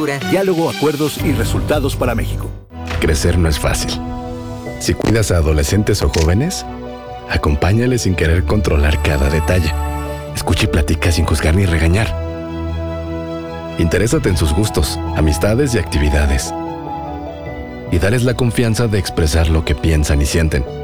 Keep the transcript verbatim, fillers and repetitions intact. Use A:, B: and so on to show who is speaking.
A: cultura.
B: Diálogo, acuerdos y resultados para México.
C: Crecer no es fácil. Si cuidas a adolescentes o jóvenes, acompáñales sin querer controlar cada detalle. Escucha y platica sin juzgar ni regañar. Interésate en sus gustos, amistades y actividades. Y dales la confianza de expresar lo que piensan y sienten.